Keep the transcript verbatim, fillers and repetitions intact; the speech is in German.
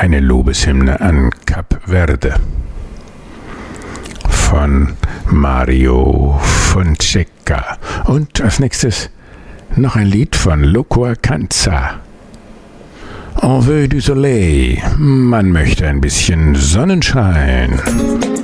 eine Lobeshymne an Kap Verde von Mario Fonseca. Und als nächstes noch ein Lied von Loco Acanza. On veut du soleil. Man möchte ein bisschen Sonnenschein.